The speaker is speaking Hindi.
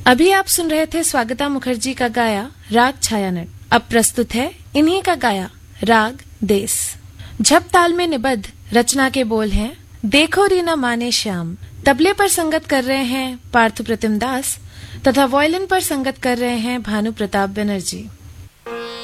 अभी आप सुन रहे थे स्वागता मुखर्जी का गाया राग छायानट। अब प्रस्तुत है इन्हीं का गाया राग देस। झप ताल में निबद्ध रचना के बोल हैं देखो रीना माने श्याम। तबले पर संगत कर रहे हैं पार्थ प्रतिम दास तथा वायलिन पर संगत कर रहे हैं भानु प्रताप बनर्जी।